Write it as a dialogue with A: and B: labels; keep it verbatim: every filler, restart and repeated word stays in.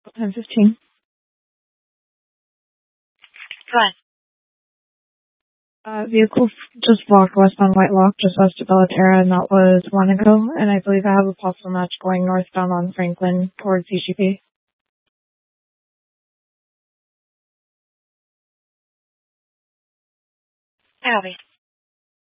A: ten fifteen.
B: Go ahead.
A: Uh, vehicle f- just blocked westbound White Lock, just west of Bellaterra, and that was one ago. And I believe I have a possible match going northbound on Franklin towards C G P.
B: Copy.